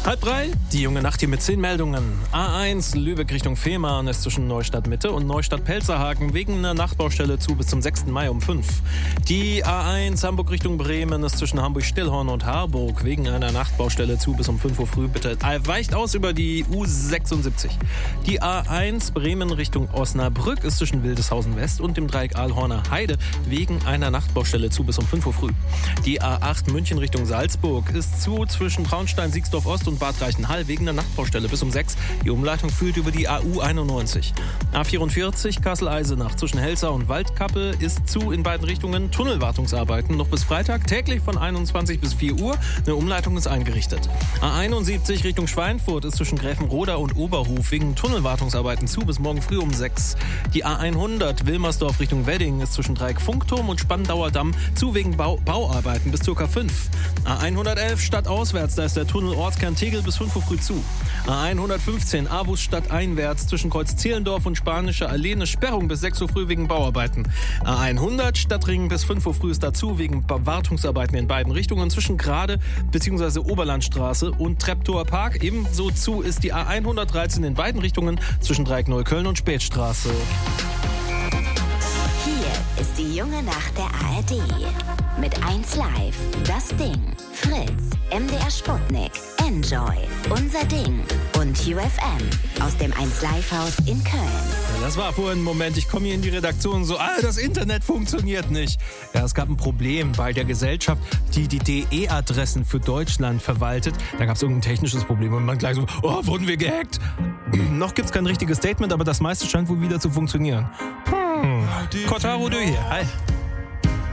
2:30, die junge Nacht hier mit 10 Meldungen. A1 Lübeck Richtung Fehmarn ist zwischen Neustadt Mitte und Neustadt Pelzerhaken wegen einer Nachtbaustelle zu bis zum 6. Mai um 5. Die A1 Hamburg Richtung Bremen ist zwischen Hamburg-Stillhorn und Harburg wegen einer Nachtbaustelle zu bis um 5 Uhr früh. Bitte weicht aus über die U76. Die A1 Bremen Richtung Osnabrück ist zwischen Wildeshausen West und dem Dreieck Aalhorner Heide wegen einer Nachtbaustelle zu bis um 5 Uhr früh. Die A8 München Richtung Salzburg ist zu zwischen Traunstein, Siegsdorf Ost und Bad Reichenhall wegen der Nachtbaustelle bis um 6. Die Umleitung führt über die AU 91. A44 Kassel-Eisenach zwischen Helsa und Waldkappel ist zu in beiden Richtungen. Tunnelwartungsarbeiten noch bis Freitag, täglich von 21 bis 4 Uhr. Eine Umleitung ist eingerichtet. A71 Richtung Schweinfurt ist zwischen Gräfenroda und Oberhof wegen Tunnelwartungsarbeiten zu bis morgen früh um 6. Die A100 Wilmersdorf Richtung Wedding ist zwischen Dreieck Funkturm und Spandauer Damm zu wegen Bauarbeiten bis ca. 5. A111 stadtauswärts, da ist der Tunnel Ortskern Tegel bis 5 Uhr früh zu. A115 Avus stadteinwärts zwischen Kreuz Zehlendorf und Spanische Allee eine Sperrung bis 6 Uhr früh wegen Bauarbeiten. A100 Stadtring bis 5 Uhr früh ist dazu wegen Wartungsarbeiten in beiden Richtungen zwischen Grade bzw. Oberlandstraße und Treptower Park. Ebenso zu ist die A113 in beiden Richtungen zwischen Dreieck Neukölln und Spätstraße. Hier ist die junge Nacht der ARD. Mit 1 Live, Das Ding, Fritz, MDR Sputnik, Enjoy, Unser Ding und UFM aus dem 1 Live Haus in Köln. Das war vorhin ein Moment, ich komme hier in die Redaktion so, das Internet funktioniert nicht. Ja, es gab ein Problem bei der Gesellschaft, die die DE-Adressen für Deutschland verwaltet. Da gab es irgendein technisches Problem und man gleich so, wurden wir gehackt? Noch gibt's kein richtiges Statement, aber das meiste scheint wohl wieder zu funktionieren. Kotaro, du hier. Hi.